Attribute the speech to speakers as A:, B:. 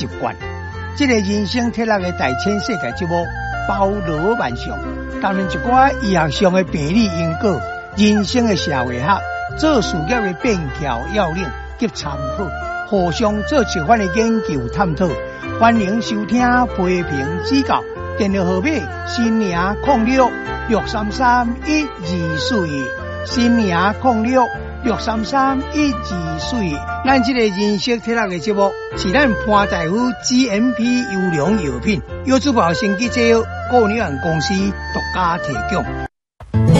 A: 习惯。这个人生铁人的大千世界节目包罗万象，当然一寡医学上的病理因果、人生的社会学、做事业的便条要领及参考，互相做一番的研究探讨。欢迎收听批评指教。电话号码：新年06633124，新年06633124。咱这个人生铁人的节目是咱潘大夫 GMP 优良药品，药珠宝生技制药顾问公司独家提供。